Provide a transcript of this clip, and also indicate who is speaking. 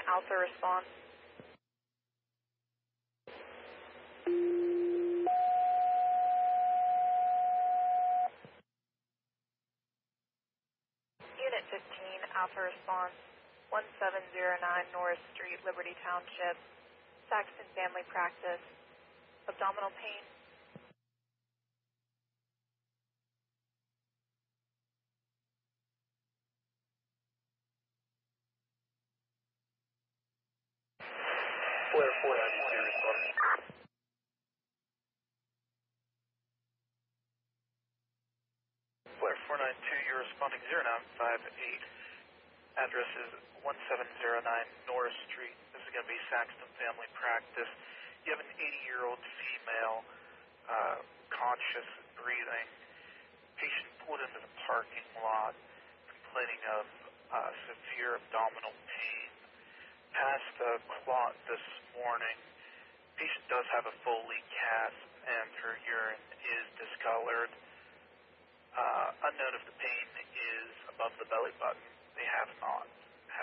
Speaker 1: Alpha response. Unit 15, Alpha response, 1709 Norris Street, Liberty Township, Saxton Family Practice, abdominal pain.
Speaker 2: Flare 492 responding.
Speaker 3: Flare 492, you're responding 0958. Address is 1709 Norris Street. This is going to be Saxton Family Practice. You have an 80-year-old female, conscious, breathing. Patient pulled into the parking lot, complaining of severe abdominal pain. Passed a clot this morning. Patient does have a Foley cast, and her urine is discolored. Unknown if the pain is above the belly button. They have not.